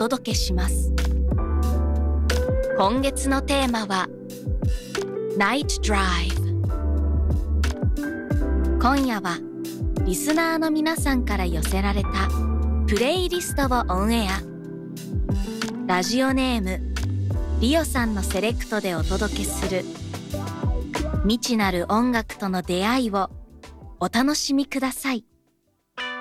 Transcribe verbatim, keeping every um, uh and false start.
届けします。今月のテーマは Night Drive。 今夜はリスナーの皆さんから寄せられたプレイリストをオンエア。ラジオネームリオさんのセレクトでお届けする未知なる音楽との出会いをお楽しみください。